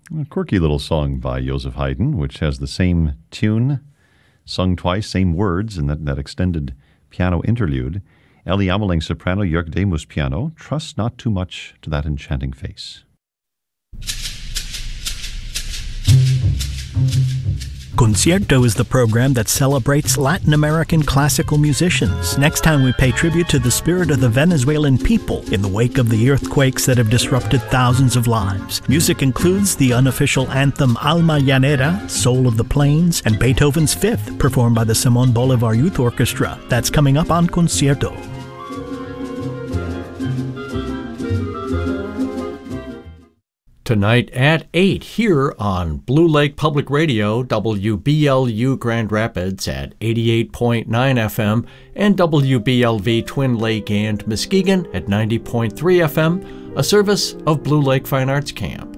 A quirky little song by Joseph Haydn, which has the same tune, sung twice, same words in that extended piano interlude. Ellie Ameling soprano, Jörg Demus piano. Trust not too much to that enchanting face. Concierto is the program that celebrates Latin American classical musicians. Next time we pay tribute to the spirit of the Venezuelan people in the wake of the earthquakes that have disrupted thousands of lives. Music includes the unofficial anthem Alma Llanera, Soul of the Plains, and Beethoven's Fifth, performed by the Simón Bolívar Youth Orchestra. That's coming up on Concierto. Tonight at 8 here on Blue Lake Public Radio, WBLU Grand Rapids at 88.9 FM and WBLV Twin Lake and Muskegon at 90.3 FM, a service of Blue Lake Fine Arts Camp.